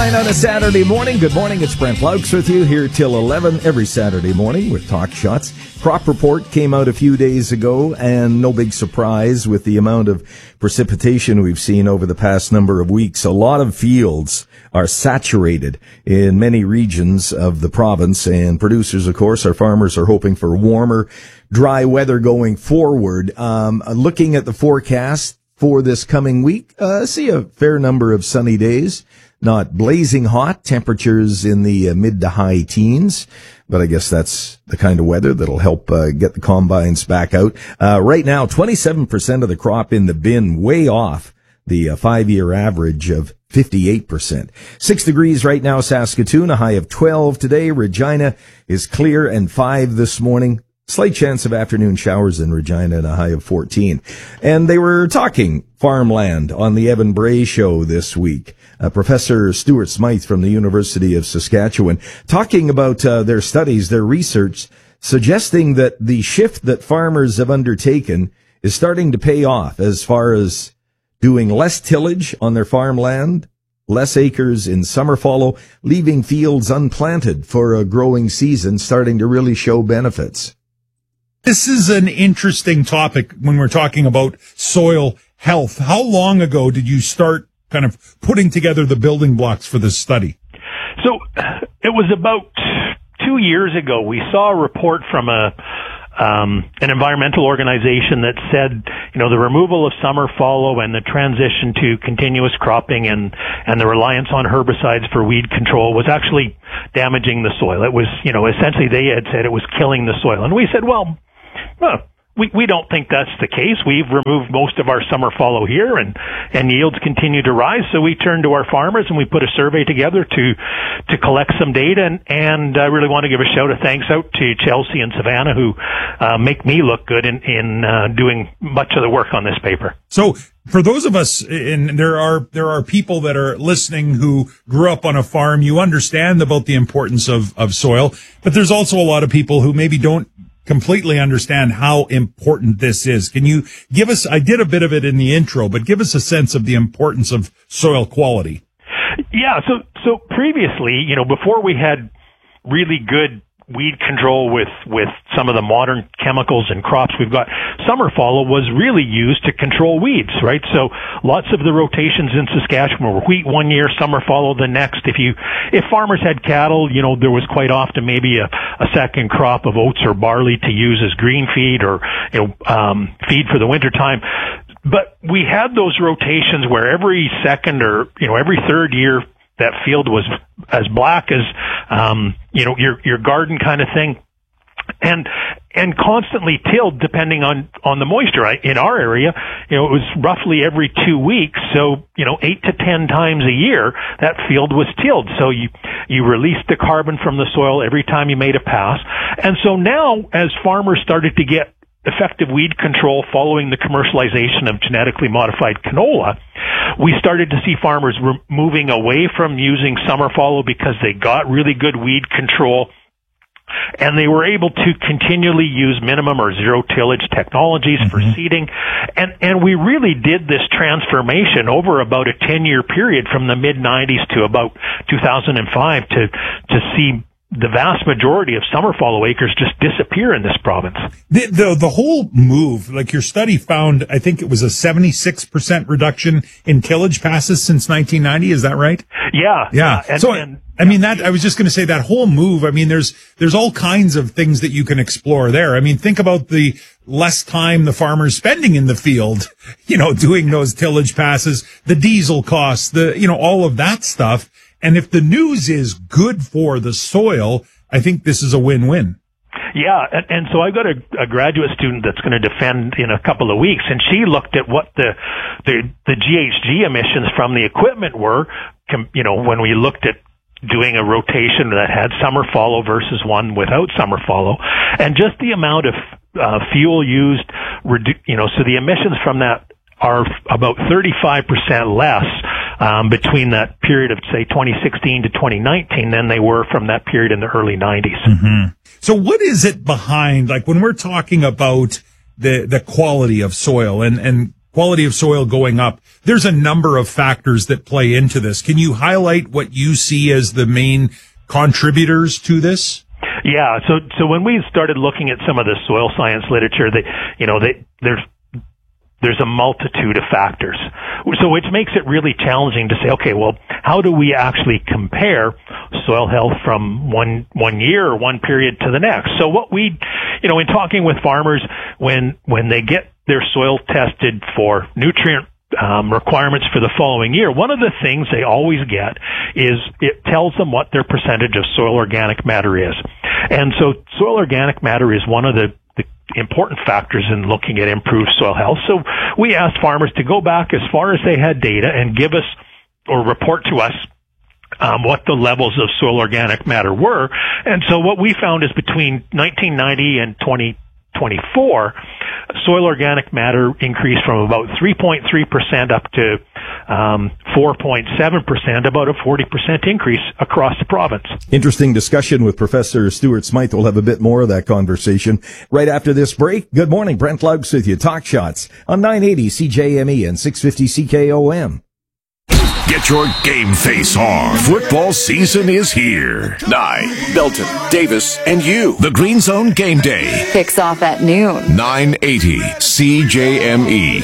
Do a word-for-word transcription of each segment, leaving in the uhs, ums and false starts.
nine on a Saturday morning. Good morning, it's Brent Laux with you here till eleven every Saturday morning with Talk Shots. Crop report came out a few days ago, and no big surprise with the amount of precipitation we've seen over the past number of weeks. A lot of fields are saturated in many regions of the province, and producers, of course, our farmers are hoping for warmer, dry weather going forward. Um, looking at the forecast for this coming week, uh, see a fair number of sunny days. Not blazing hot, temperatures in the uh, mid to high teens, but I guess that's the kind of weather that'll help uh, get the combines back out. Uh, right now, twenty-seven percent of the crop in the bin, way off the uh, five-year average of fifty-eight percent. Six degrees right now, Saskatoon, a high of twelve today. Regina is clear and five this morning. Slight chance of afternoon showers in Regina and a high of fourteen. And they were talking farmland on the Evan Bray Show this week. Uh, Professor Stuart Smythe from the University of Saskatchewan talking about uh, their studies, their research, suggesting that the shift that farmers have undertaken is starting to pay off as far as doing less tillage on their farmland, less acres in summer fallow, leaving fields unplanted for a growing season, starting to really show benefits. This is an interesting topic when we're talking about soil health. How long ago did you start kind of putting together the building blocks for this study? So it was about two years ago. We saw a report from a um, an environmental organization that said, you know, the removal of summer fallow and the transition to continuous cropping and and the reliance on herbicides for weed control was actually damaging the soil. It was, you know, essentially they had said it was killing the soil. And we said, well, Well, we, we don't think that's the case. We've removed most of our summer fallow here, and, and yields continue to rise. So we turned to our farmers and we put a survey together to to collect some data. And, and I really want to give a shout of thanks out to Chelsea and Savannah, who uh, make me look good in, in uh, doing much of the work on this paper. So for those of us, and there are there are people that are listening who grew up on a farm, you understand about the importance of, of soil, but there's also a lot of people who maybe don't completely understand how important this is. Can you give us, I did a bit of it in the intro, but give us a sense of the importance of soil quality. Yeah, so so previously, you know, before we had really good weed control with, with some of the modern chemicals and crops we've got, summer fallow was really used to control weeds, right? So lots of the rotations in Saskatchewan were wheat one year, summer fallow the next. If you, if farmers had cattle, you know, there was quite often maybe a, a second crop of oats or barley to use as green feed or, you know, um, feed for the winter time. But we had those rotations where every second or, you know, every third year that field was as black as, um, you know, your, your garden kind of thing. And, and constantly tilled depending on, on the moisture. In our area, you know, it was roughly every two weeks. So, you know, eight to ten times a year, that field was tilled. So you, you released the carbon from the soil every time you made a pass. And so now, as farmers started to get effective weed control following the commercialization of genetically modified canola, we started to see farmers re- moving away from using summer fallow because they got really good weed control, and they were able to continually use minimum or zero tillage technologies mm-hmm. for seeding. And, and we really did this transformation over about a ten-year period from the mid nineties to about two thousand five to, to see the vast majority of summer fallow acres just disappear in this province. The, the, the whole move, like your study found, I think it was a seventy-six percent reduction in tillage passes since nineteen ninety. Is that right? Yeah. Yeah. And, so, and, I mean, that, I was just going to say that whole move, I mean, there's, there's all kinds of things that you can explore there. I mean, think about the less time the farmer's spending in the field, you know, doing those tillage passes, the diesel costs, the, you know, all of that stuff. And if the news is good for the soil, I think this is a win-win. Yeah, and, and so I've got a, a graduate student that's going to defend in a couple of weeks, and she looked at what the the, the G H G emissions from the equipment were, you know, when we looked at doing a rotation that had summer fallow versus one without summer fallow, and just the amount of uh, fuel used, redu- you know, so the emissions from that are about thirty-five percent less um, between that period of, say, twenty sixteen to twenty nineteen than they were from that period in the early nineties. Mm-hmm. So what is it behind, like when we're talking about the, the quality of soil and, and quality of soil going up. There's a number of factors that play into this. Can you highlight what you see as the main contributors to this? Yeah, so so when we started looking at some of the soil science literature, they, you know, they, there's there's a multitude of factors, so which makes it really challenging to say, okay, well, how do we actually compare soil health from one one year or one period to the next? So what we, you know, in talking with farmers, when when they get their soil tested for nutrient Um, requirements for the following year, one of the things they always get is it tells them what their percentage of soil organic matter is. And so soil organic matter is one of the, the important factors in looking at improved soil health. So we asked farmers to go back as far as they had data and give us or report to us Um, what the levels of soil organic matter were. And so what we found is between nineteen ninety and twenty twenty-four, soil organic matter increased from about three point three percent up to um, four point seven percent, about a forty percent increase across the province. Interesting discussion with Professor Stuart Smythe. We'll have a bit more of that conversation right after this break. Good morning. Brent Laux with you. Talk Shots on nine eighty C J M E and six fifty C K O M. Get your game face on. Football season is here. Nye, Belton, Davis, and you. The Green Zone Game Day kicks off at noon. nine eighty C J M E.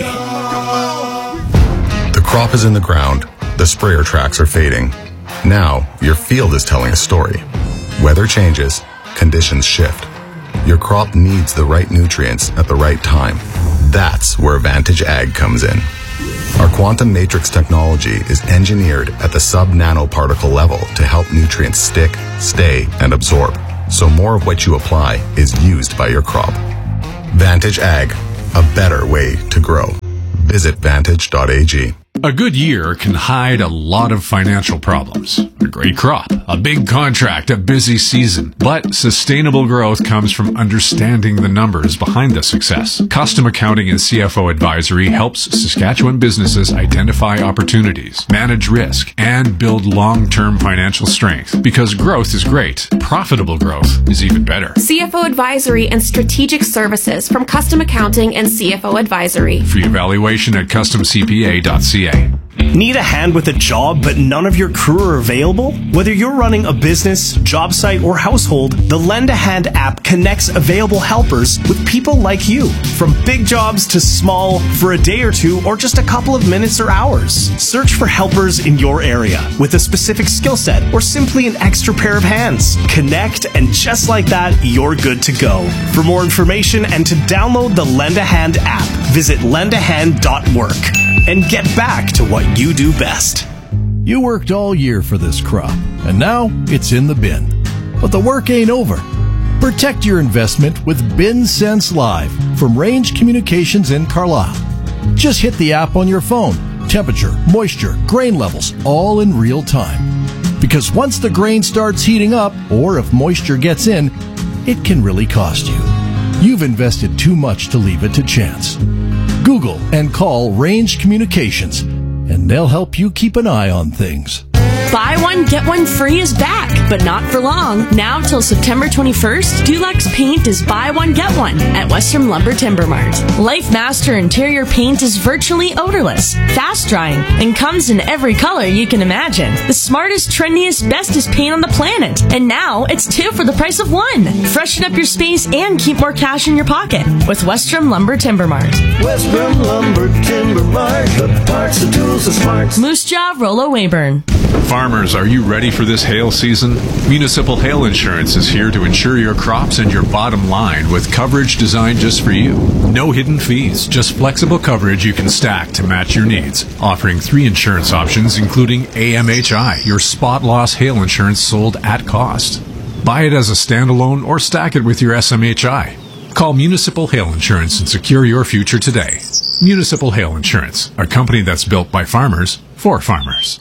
The crop is in the ground. The sprayer tracks are fading. Now, your field is telling a story. Weather changes. Conditions shift. Your crop needs the right nutrients at the right time. That's where Vantage Ag comes in. Our quantum matrix technology is engineered at the sub-nanoparticle level to help nutrients stick, stay, and absorb, so more of what you apply is used by your crop. Vantage Ag, a better way to grow. Visit vantage dot a g. A good year can hide a lot of financial problems. A great crop, a big contract, a busy season. But sustainable growth comes from understanding the numbers behind the success. Custom Accounting and C F O Advisory helps Saskatchewan businesses identify opportunities, manage risk, and build long-term financial strength. Because growth is great, profitable growth is even better. C F O Advisory and Strategic Services from Custom Accounting and C F O Advisory. Free evaluation at custom c p a dot c a. Need a hand with a job, but none of your crew are available? Whether you're running a business, job site, or household, the Lend a Hand app connects available helpers with people like you. From big jobs to small, for a day or two, or just a couple of minutes or hours. Search for helpers in your area with a specific skill set, or simply an extra pair of hands. Connect, and just like that, you're good to go. For more information and to download the Lend a Hand app, visit lend a hand dot work. And get back to what you do best. You worked all year for this crop, and now it's in the bin. But the work ain't over. Protect your investment with Bin Sense Live from Range Communications in Carlisle. Just hit the app on your phone. Temperature, moisture, grain levels, all in real time. Because once the grain starts heating up, or if moisture gets in, it can really cost you. You've invested too much to leave it to chance. Google and call Range Communications, and they'll help you keep an eye on things. Buy one, get one free is back, but not for long. Now till September twenty-first, Dulux Paint is buy one, get one at Western Lumber Timber Mart. Life Master interior paint is virtually odorless, fast drying, and comes in every color you can imagine. The smartest, trendiest, bestest paint on the planet. And now it's two for the price of one. Freshen up your space and keep more cash in your pocket with Western Lumber Timber Mart. Western Lumber Timber Mart, the parts, the tools, the smarts. Moose Jaw, Rollo Weyburn. Farmers, are you ready for this hail season? Municipal Hail Insurance is here to insure your crops and your bottom line with coverage designed just for you. No hidden fees, just flexible coverage you can stack to match your needs. Offering three insurance options, including A M H I, your spot loss hail insurance sold at cost. Buy it as a standalone or stack it with your S M H I. Call Municipal Hail Insurance and secure your future today. Municipal Hail Insurance, a company that's built by farmers for farmers.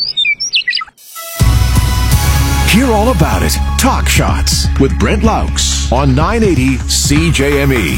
Hear all about it. Talk Shots with Brent Laux on nine eighty C J M E.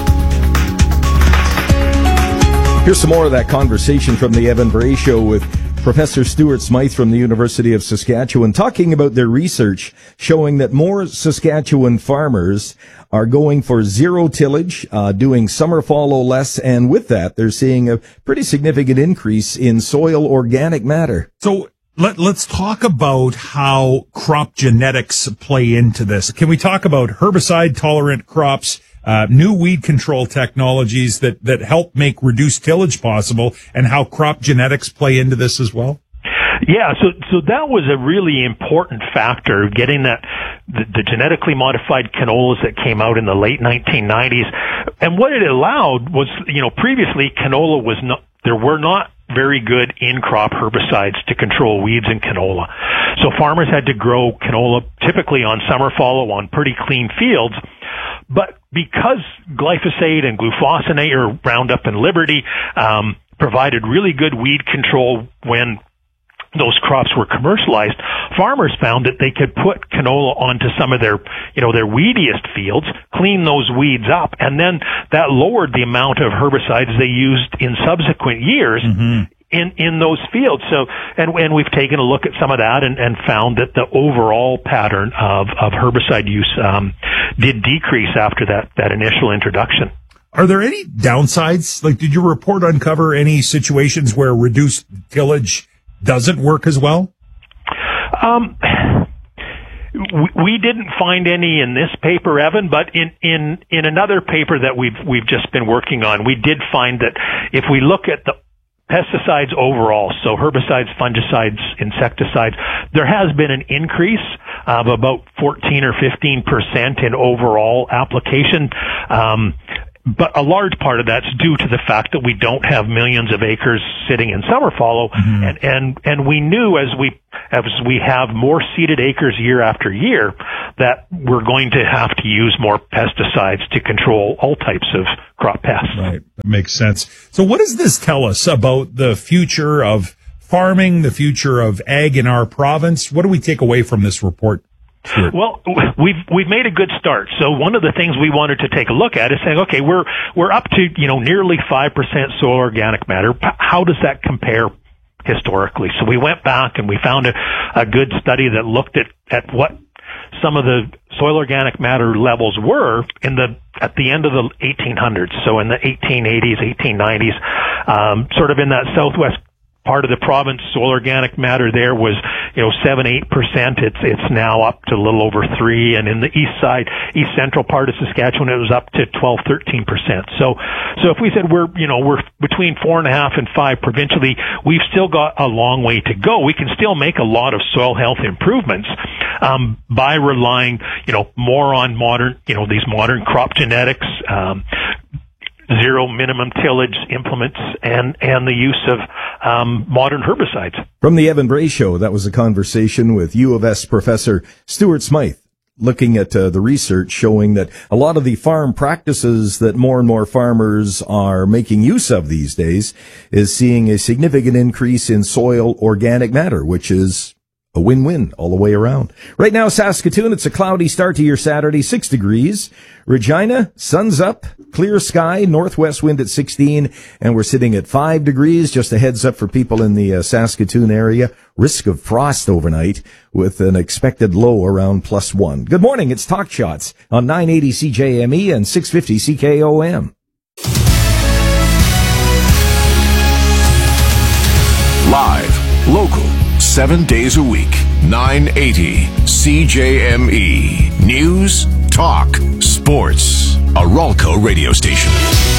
Here's some more of that conversation from the Evan Bray Show with Professor Stuart Smythe from the University of Saskatchewan talking about their research showing that more Saskatchewan farmers are going for zero tillage, uh, doing summer fallow less, and with that, they're seeing a pretty significant increase in soil organic matter. So let, let's talk about how crop genetics play into this. Can we talk about herbicide-tolerant crops, Uh, new weed control technologies that, that help make reduced tillage possible, and how crop genetics play into this as well? Yeah, so so that was a really important factor, getting that the, the genetically modified canolas that came out in the late nineteen nineties. And what it allowed was, you know, previously canola was not, there were not very good in-crop herbicides to control weeds in canola. So farmers had to grow canola typically on summer fallow on pretty clean fields. But because glyphosate and glufosinate or Roundup and Liberty um, provided really good weed control when those crops were commercialized, farmers found that they could put canola onto some of their, you know, their weediest fields, clean those weeds up, and then that lowered the amount of herbicides they used in subsequent years. Mm-hmm. in, in those fields. So, and, and we've taken a look at some of that and, and found that the overall pattern of, of herbicide use, um, did decrease after that, that initial introduction. Are there any downsides? Like, did your report uncover any situations where reduced tillage doesn't work as well? Um, we, we didn't find any in this paper, Evan, but in, in, in another paper that we've, we've just been working on, we did find that if we look at the pesticides overall, so herbicides, fungicides, insecticides, there has been an increase of about fourteen or fifteen percent in overall application. Um, but a large part of that's due to the fact that we don't have millions of acres sitting in summer fallow, mm-hmm. and, and, and we knew as we, as we have more seeded acres year after year, that we're going to have to use more pesticides to control all types of crop pests. Right. That makes sense. So what does this tell us about the future of farming, the future of ag in our province? What do we take away from this report? Sure. Well, we've we've made a good start. So one of the things we wanted to take a look at is saying, okay, we're we're up to, you know, nearly five percent soil organic matter. How does that compare historically? So we went back and we found a, a good study that looked at, at what some of the soil organic matter levels were in the at the end of the eighteen hundreds. So in the eighteen eighties, eighteen nineties, um, sort of in that southwest part of the province, soil organic matter there was, you know, seven, eight percent. It's, it's now up to a little over three. And in the east side, east central part of Saskatchewan, it was up to twelve, thirteen percent. So, so if we said we're, you know, we're between four and a half and five provincially, we've still got a long way to go. We can still make a lot of soil health improvements, um, by relying, you know, more on modern, you know, these modern crop genetics, um, zero minimum tillage implements, and, and the use of um, modern herbicides. From the Evan Bray Show, that was a conversation with U of S Professor Stuart Smythe, looking at uh, the research showing that a lot of the farm practices that more and more farmers are making use of these days is seeing a significant increase in soil organic matter, which is a win-win all the way around. Right now, Saskatoon, it's a cloudy start to your Saturday, six degrees. Regina, sun's up, clear sky, northwest wind at sixteen, and we're sitting at five degrees. Just a heads up for people in the uh, Saskatoon area. Risk of frost overnight with an expected low around plus one. Good morning, it's Talk Shots on nine eighty C J M E and six fifty C K O M. Live, local, seven days a week, nine eighty C J M E. News, talk, sports. A Ralco radio station.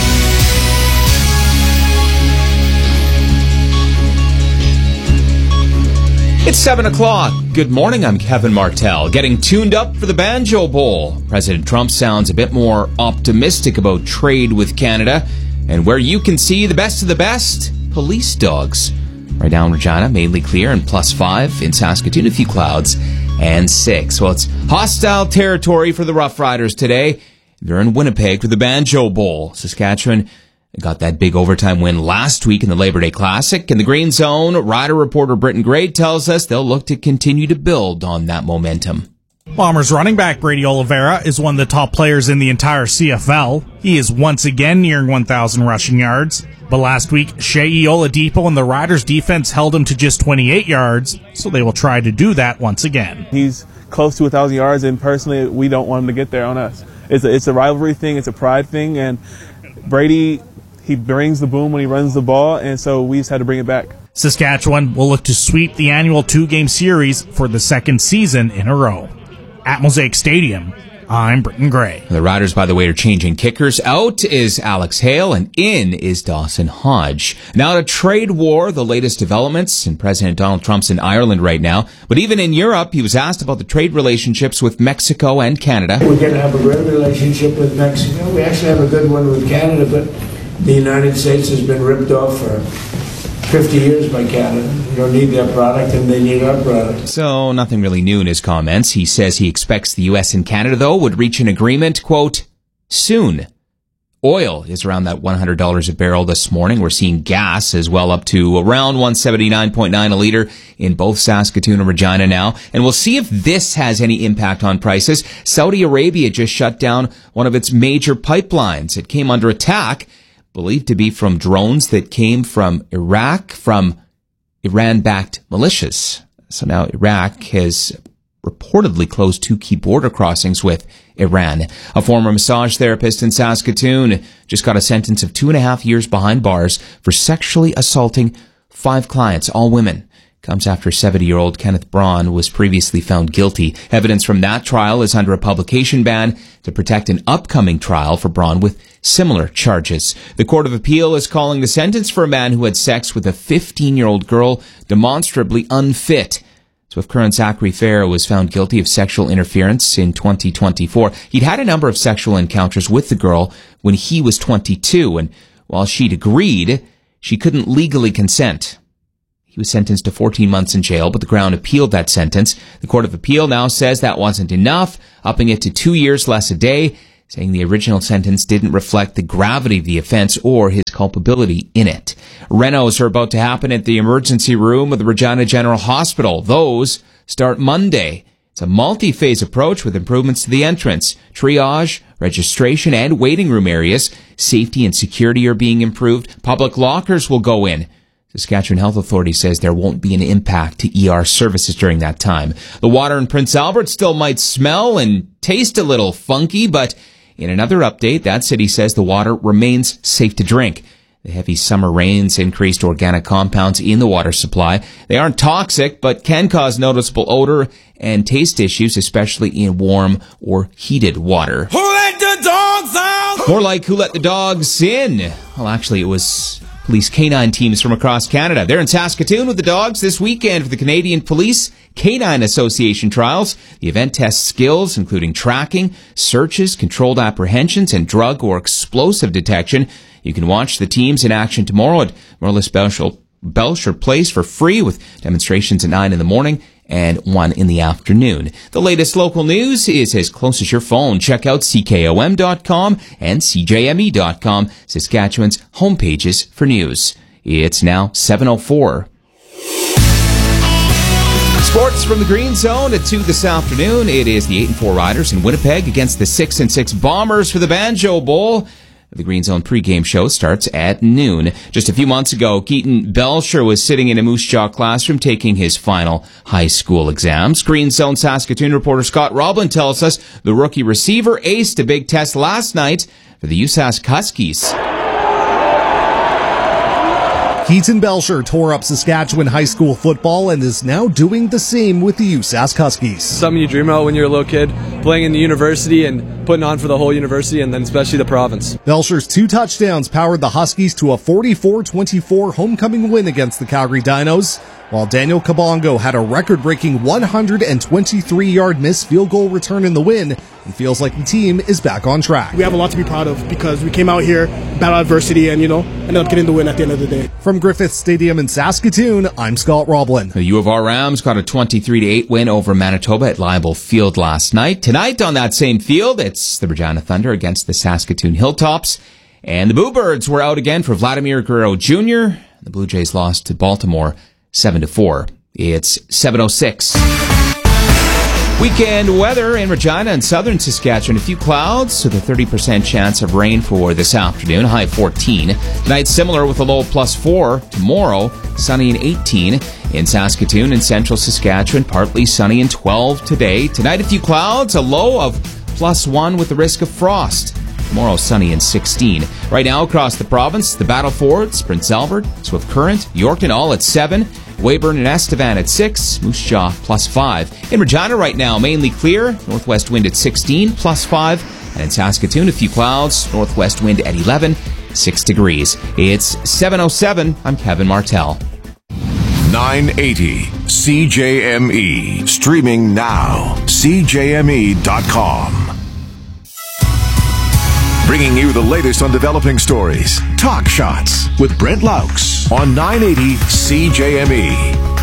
It's seven o'clock. Good morning, I'm Kevin Martell, getting tuned up for the Banjo Bowl. President Trump sounds a bit more optimistic about trade with Canada, and where you can see the best of the best, police dogs. Right now in Regina, mainly clear and plus five. In Saskatoon, a few clouds and six. Well, it's hostile territory for the Rough Riders today. They're in Winnipeg for the Banjo Bowl. Saskatchewan got that big overtime win last week in the Labor Day Classic. In the Green Zone, Rider reporter Britton Gray tells us they'll look to continue to build on that momentum. Bombers running back Brady Oliveira is one of the top players in the entire C F L. He is once again nearing one thousand rushing yards. But last week, Shea Oladipo and the Riders defense held him to just twenty-eight yards, so they will try to do that once again. He's close to one thousand yards, and personally, we don't want him to get there on us. It's a, it's a rivalry thing, it's a pride thing, and Brady, he brings the boom when he runs the ball, and so we just had to bring it back. Saskatchewan will look to sweep the annual two-game series for the second season in a row. At Mosaic Stadium, I'm Britton Gray. The Riders, by the way, are changing kickers. Out is Alex Hale, and in is Dawson Hodge. Now to trade war, the latest developments in President Donald Trump's in Ireland right now. But even in Europe, he was asked about the trade relationships with Mexico and Canada. We're going to have a great relationship with Mexico. We actually have a good one with Canada, but the United States has been ripped off for fifty years by Canada. You don't need their product, and they need our product. So nothing really new in his comments. He says he expects the U S and Canada, though, would reach an agreement, quote, soon. Oil is around that one hundred dollars a barrel this morning. We're seeing gas as well up to around one seventy-nine point nine a liter in both Saskatoon and Regina now. And we'll see if this has any impact on prices. Saudi Arabia just shut down one of its major pipelines. It came under attack, believed to be from drones that came from Iraq, from Iran-backed militias. So now Iraq has reportedly closed two key border crossings with Iran. A former massage therapist in Saskatoon just got a sentence of two and a half years behind bars for sexually assaulting five clients, all women. Comes after seventy-year-old Kenneth Braun was previously found guilty. Evidence from that trial is under a publication ban to protect an upcoming trial for Braun with similar charges. The Court of Appeal is calling the sentence for a man who had sex with a fifteen-year-old girl demonstrably unfit. So if current Zachary Fair was found guilty of sexual interference in twenty twenty-four, he'd had a number of sexual encounters with the girl when he was twenty-two, and while she'd agreed, she couldn't legally consent. He was sentenced to fourteen months in jail, but the Crown appealed that sentence. The Court of Appeal now says that wasn't enough, upping it to two years less a day, saying the original sentence didn't reflect the gravity of the offense or his culpability in it. Renos are about to happen at the emergency room of the Regina General Hospital. Those start Monday. It's a multi-phase approach with improvements to the entrance, triage, registration, and waiting room areas. Safety and security are being improved. Public lockers will go in. Saskatchewan Health Authority says there won't be an impact to E R services during that time. The water in Prince Albert still might smell and taste a little funky, but in another update, that city says the water remains safe to drink. The heavy summer rains increased organic compounds in the water supply. They aren't toxic, but can cause noticeable odor and taste issues, especially in warm or heated water. Who let the dogs out? More like who let the dogs in? Well, actually, it was police canine teams from across Canada. They're in Saskatoon with the dogs this weekend for the Canadian Police Canine Association trials. The event tests skills, including tracking, searches, controlled apprehensions, and drug or explosive detection. You can watch the teams in action tomorrow at Merlis Belcher, Belcher Place for free, with demonstrations at nine in the morning and one in the afternoon. The latest local news is as close as your phone. Check out C K O M dot com and C J M E dot com, Saskatchewan's homepages for news. It's now seven oh four. Sports from the Green Zone at two this afternoon. It is the eight and four Riders in Winnipeg against the six and six Bombers for the Banjo Bowl. The Green Zone pregame show starts at noon. Just a few months ago, Keaton Belcher was sitting in a Moose Jaw classroom taking his final high school exams. Green Zone Saskatoon reporter Scott Roblin tells us the rookie receiver aced a big test last night for the U S A S Huskies. Keaton Belcher tore up Saskatchewan high school football and is now doing the same with the U S A S Huskies. Something you dream about when you're a little kid, playing in the university and putting on for the whole university and then especially the province. Belcher's two touchdowns powered the Huskies to a forty-four twenty-four homecoming win against the Calgary Dinos, while Daniel Kabongo had a record-breaking one hundred twenty-three yard missed field goal return in the win and feels like the team is back on track. We have a lot to be proud of because we came out here, battled adversity, and, you know, ended up getting the win at the end of the day. From Griffith Stadium in Saskatoon, I'm Scott Roblin. The U of R Rams got a twenty-three to eight win over Manitoba at Liable Field last night. Tonight on that same field, it's the Regina Thunder against the Saskatoon Hilltops. And the Bluebirds were out again for Vladimir Guerrero Junior The Blue Jays lost to Baltimore seven to four. It's seven oh six. Weekend weather in Regina and southern Saskatchewan. A few clouds with a thirty percent chance of rain for this afternoon. High fourteen. Tonight similar with a low plus four. Tomorrow sunny and eighteen. In Saskatoon and central Saskatchewan, partly sunny and twelve today. Tonight a few clouds, a low of plus one with the risk of frost. Tomorrow sunny and sixteen. Right now across the province, the Battlefords, Prince Albert, Swift Current, Yorkton all at seven. Weyburn and Estevan at six, Moose Jaw plus five. In Regina right now, mainly clear, northwest wind at sixteen, plus five. And in Saskatoon, a few clouds, northwest wind at eleven, six degrees. It's seven oh seven, I'm Kevin Martell. nine eighty C J M E. Streaming now. C J M E dot com. Bringing you the latest on developing stories. Talk Shots with Brent Laux on nine eighty C J M E.